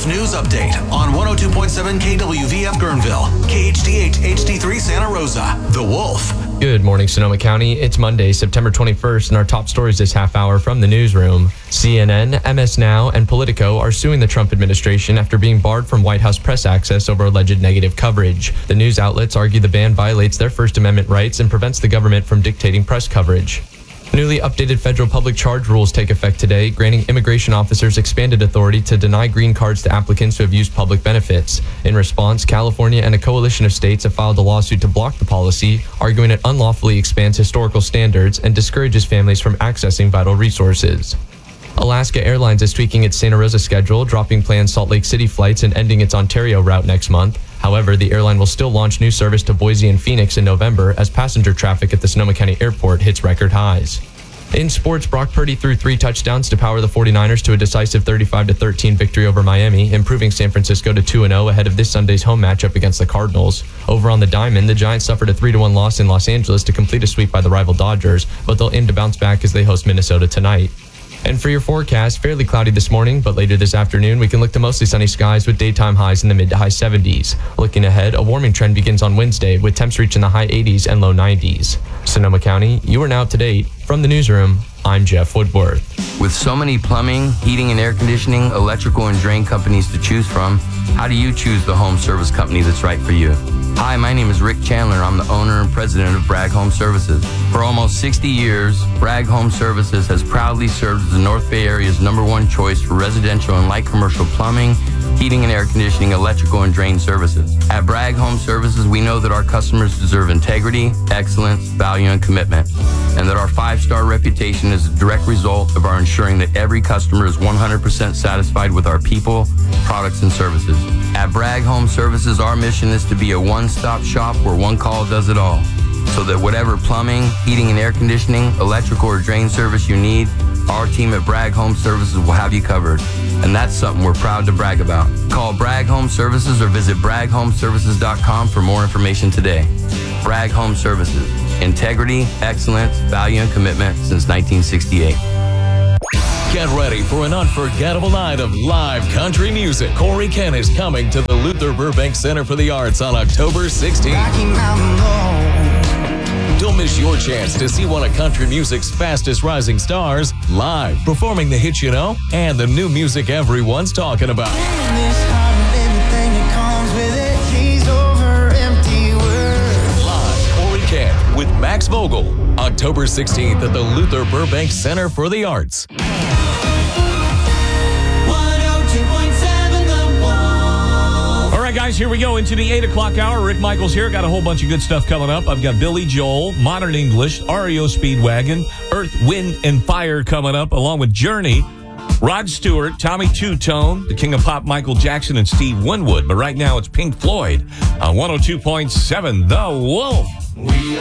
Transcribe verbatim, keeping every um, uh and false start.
Wolf News Update on one oh two point seven K W V F Guerneville, K H D H H D three Santa Rosa. The Wolf. Good morning, Sonoma County. It's Monday, September twenty-first, and our top stories this half hour from the newsroom. C N N, M S Now, and Politico are suing the Trump administration after being barred from White House press access over alleged negative coverage. The news outlets argue the ban violates their First Amendment rights and prevents the government from dictating press coverage. Newly updated federal public charge rules take effect today, granting immigration officers expanded authority to deny green cards to applicants who have used public benefits. In response, California and a coalition of states have filed a lawsuit to block the policy, arguing it unlawfully expands historical standards and discourages families from accessing vital resources. Alaska Airlines is tweaking its Santa Rosa schedule, dropping planned Salt Lake City flights and ending its Ontario route next month. However, the airline will still launch new service to Boise and Phoenix in November as passenger traffic at the Sonoma County Airport hits record highs. In sports, Brock Purdy threw three touchdowns to power the forty-niners to a decisive thirty-five to thirteen victory over Miami, improving San Francisco to two and oh ahead of this Sunday's home matchup against the Cardinals. Over on the diamond, the Giants suffered a three to one loss in Los Angeles to complete a sweep by the rival Dodgers, but they'll aim to bounce back as they host Minnesota tonight. And for your forecast, fairly cloudy this morning, but later this afternoon, we can look to mostly sunny skies with daytime highs in the mid to high seventies. Looking ahead, a warming trend begins on Wednesday with temps reaching the high eighties and low nineties. Sonoma County, you are now up to date. From the newsroom, I'm Jeff Woodworth. With so many plumbing, heating and air conditioning, electrical and drain companies to choose from, how do you choose the home service company that's right for you? Hi, my name is Rick Chandler. I'm the owner and president of Bragg Home Services. For almost sixty years, Bragg Home Services has proudly served as the North Bay area's number one choice for residential and light commercial plumbing, heating and air conditioning, electrical and drain services. At Bragg Home Services, we know that our customers deserve integrity, excellence, value, and commitment, and that our five-star reputation is a direct result of our ensuring that every customer is one hundred percent satisfied with our people, products, and services. At Bragg Home Services, our mission is to be a one-stop shop where one call does it all, so that whatever plumbing, heating and air conditioning, electrical or drain service you need, our team at Bragg Home Services will have you covered. And that's something we're proud to brag about. Call Bragg Home Services or visit bragg home services dot com for more information today. Bragg Home Services. Integrity, excellence, value, and commitment since nineteen sixty-eight. Get ready for an unforgettable night of live country music. Corey Kent is coming to the Luther Burbank Center for the Arts on October sixteenth. Don't miss your chance to see one of country music's fastest rising stars live, performing the hits you know and the new music everyone's talking about. Live, Corey Kent with Max Vogel, October sixteenth at the Luther Burbank Center for the Arts. Guys, here we go into the eight o'clock hour. Rick Michaels here. Got a whole bunch of good stuff coming up. I've got Billy Joel, Modern English, R E O Speedwagon, Earth, Wind, and Fire coming up, along with Journey, Rod Stewart, Tommy Two-Tone, the King of Pop, Michael Jackson, and Steve Winwood. But right now, it's Pink Floyd on one oh two point seven The Wolf. We